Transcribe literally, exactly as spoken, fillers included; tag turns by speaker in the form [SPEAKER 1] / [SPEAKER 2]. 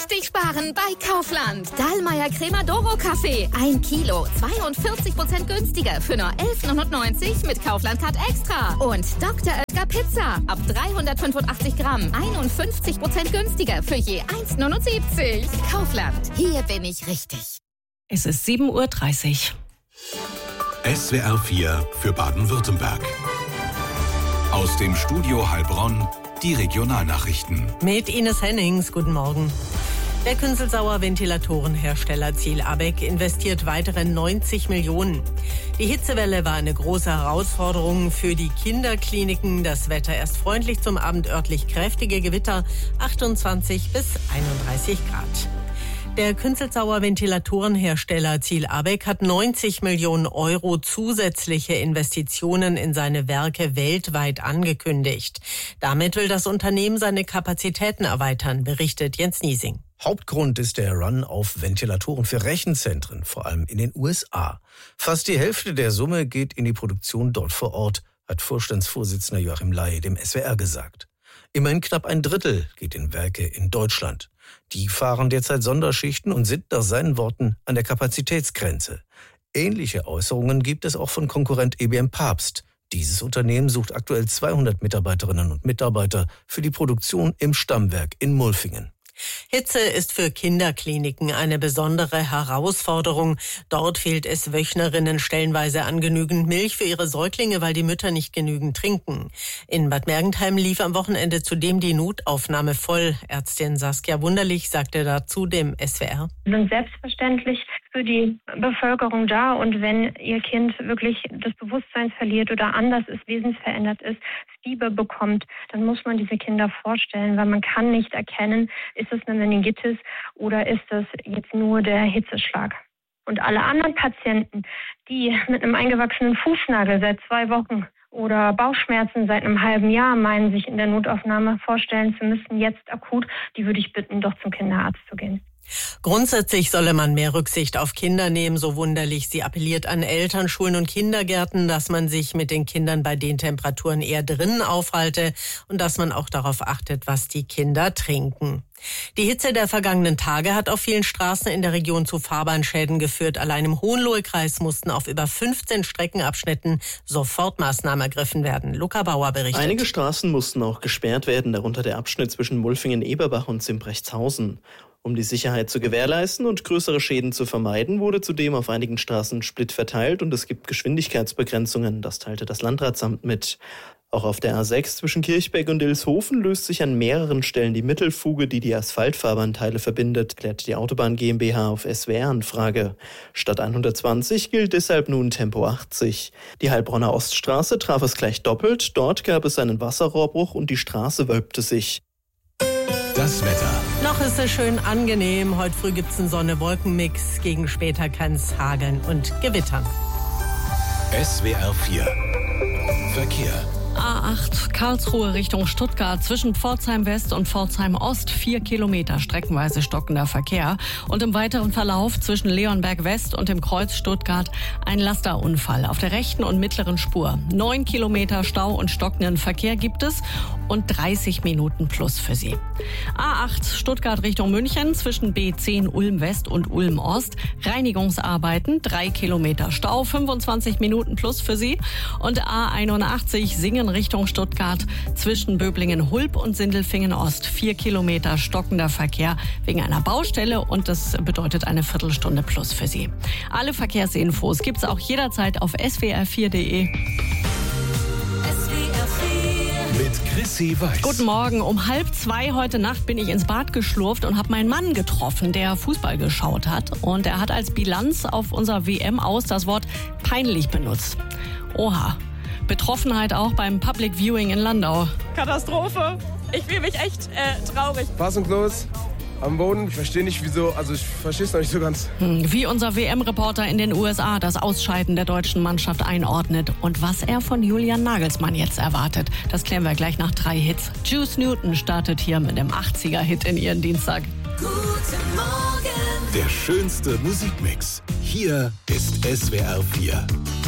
[SPEAKER 1] Richtig sparen bei Kaufland. Dahlmeier Crema Doro Kaffee. Ein Kilo, zweiundvierzig Prozent günstiger für nur elf neunundneunzig mit Kaufland Card Extra. Und Doktor Oetker Pizza. Ab dreihundertfünfundachtzig Gramm. einundfünfzig Prozent günstiger für je eins neunundsiebzig. Kaufland. Hier bin ich richtig.
[SPEAKER 2] Es ist sieben Uhr dreißig.
[SPEAKER 3] S W R vier für Baden-Württemberg. Aus dem Studio Heilbronn die Regionalnachrichten.
[SPEAKER 2] Mit Ines Hennings, guten Morgen. Der Künzelsauer Ventilatorenhersteller Ziel Abeck investiert weitere neunzig Millionen. Die Hitzewelle war eine große Herausforderung für die Kinderkliniken. Das Wetter erst freundlich, zum Abend örtlich kräftige Gewitter, achtundzwanzig bis einunddreißig Grad. Der Künzelsauer Ventilatorenhersteller Ziel Abeck hat neunzig Millionen Euro zusätzliche Investitionen in seine Werke weltweit angekündigt. Damit will das Unternehmen seine Kapazitäten erweitern, berichtet Jens Niesing.
[SPEAKER 4] Hauptgrund ist der Run auf Ventilatoren für Rechenzentren, vor allem in den U S A. Fast die Hälfte der Summe geht in die Produktion dort vor Ort, hat Vorstandsvorsitzender Joachim Ley dem S W R gesagt. Immerhin knapp ein Drittel geht in Werke in Deutschland. Die fahren derzeit Sonderschichten und sind nach seinen Worten an der Kapazitätsgrenze. Ähnliche Äußerungen gibt es auch von Konkurrent E B M Pabst. Dieses Unternehmen sucht aktuell zweihundert Mitarbeiterinnen und Mitarbeiter für die Produktion im Stammwerk in Mulfingen.
[SPEAKER 2] Hitze ist für Kinderkliniken eine besondere Herausforderung. Dort fehlt es Wöchnerinnen stellenweise an genügend Milch für ihre Säuglinge, weil die Mütter nicht genügend trinken. In Bad Mergentheim lief am Wochenende zudem die Notaufnahme voll. Ärztin Saskia Wunderlich sagte dazu dem S W R.
[SPEAKER 5] Wir sind selbstverständlich für die Bevölkerung da, und wenn ihr Kind wirklich das Bewusstsein verliert oder anders ist, wesensverändert ist, Fieber bekommt, dann muss man diese Kinder vorstellen, weil man kann nicht erkennen, ist es eine Meningitis oder ist es jetzt nur der Hitzeschlag. Und alle anderen Patienten, die mit einem eingewachsenen Fußnagel seit zwei Wochen oder Bauchschmerzen seit einem halben Jahr meinen, sich in der Notaufnahme vorstellen zu müssen, jetzt akut, die würde ich bitten, doch zum Kinderarzt zu gehen.
[SPEAKER 2] Grundsätzlich solle man mehr Rücksicht auf Kinder nehmen, so Wunderlich. Sie appelliert an Eltern, Schulen und Kindergärten, dass man sich mit den Kindern bei den Temperaturen eher drinnen aufhalte und dass man auch darauf achtet, was die Kinder trinken. Die Hitze der vergangenen Tage hat auf vielen Straßen in der Region zu Fahrbahnschäden geführt. Allein im Hohenlohe-Kreis mussten auf über fünfzehn Streckenabschnitten Sofortmaßnahmen ergriffen werden. Luca Bauer berichtet.
[SPEAKER 6] Einige Straßen mussten auch gesperrt werden, darunter der Abschnitt zwischen Mulfingen-Eberbach und Zimbrechtshausen. Um die Sicherheit zu gewährleisten und größere Schäden zu vermeiden, wurde zudem auf einigen Straßen Split verteilt und es gibt Geschwindigkeitsbegrenzungen, das teilte das Landratsamt mit. Auch auf der A sechs zwischen Kirchberg und Ilshofen löst sich an mehreren Stellen die Mittelfuge, die die Asphaltfahrbahnteile verbindet, klärt die Autobahn GmbH auf S W R-Anfrage. Statt hundertzwanzig gilt deshalb nun Tempo achtzig. Die Heilbronner Oststraße traf es gleich doppelt, dort gab es einen Wasserrohrbruch und die Straße wölbte sich.
[SPEAKER 3] Das Wetter.
[SPEAKER 2] Noch ist es schön angenehm. Heute früh gibt's einen Sonne-Wolken-Mix. Gegen später kann's hageln und gewittern.
[SPEAKER 3] S W R vier. Verkehr.
[SPEAKER 7] A acht Karlsruhe Richtung Stuttgart zwischen Pforzheim West und Pforzheim Ost vier Kilometer streckenweise stockender Verkehr. Und im weiteren Verlauf zwischen Leonberg West und dem Kreuz Stuttgart ein Lasterunfall auf der rechten und mittleren Spur. Neun Kilometer Stau und stockenden Verkehr gibt es und dreißig Minuten plus für Sie. A acht Stuttgart Richtung München zwischen B zehn Ulm West und Ulm Ost. Reinigungsarbeiten, drei Kilometer Stau, fünfundzwanzig Minuten plus für Sie. Und A einundachtzig Singen Richtung Stuttgart zwischen Böblingen-Hulb und Sindelfingen-Ost. Vier Kilometer stockender Verkehr wegen einer Baustelle und das bedeutet eine Viertelstunde plus für Sie. Alle Verkehrsinfos gibt's auch jederzeit auf s w r vier punkt d e.
[SPEAKER 3] Mit Chrissy Weiß.
[SPEAKER 7] Guten Morgen. Um halb zwei heute Nacht bin ich ins Bad geschlurft und habe meinen Mann getroffen, der Fußball geschaut hat. Und er hat als Bilanz auf unser W M aus das Wort peinlich benutzt. Oha. Betroffenheit auch beim Public Viewing in Landau.
[SPEAKER 8] Katastrophe. Ich fühle mich echt äh, traurig.
[SPEAKER 9] Fassungslos. Am Boden. Ich verstehe nicht, wieso. Also ich verstehe es noch nicht so ganz.
[SPEAKER 7] Wie unser W M-Reporter in den U S A das Ausscheiden der deutschen Mannschaft einordnet und was er von Julian Nagelsmann jetzt erwartet, das klären wir gleich nach drei Hits. Juice Newton startet hier mit dem achtziger-Hit in ihren Dienstag.
[SPEAKER 1] Guten Morgen.
[SPEAKER 3] Der schönste Musikmix. Hier ist S W R vier.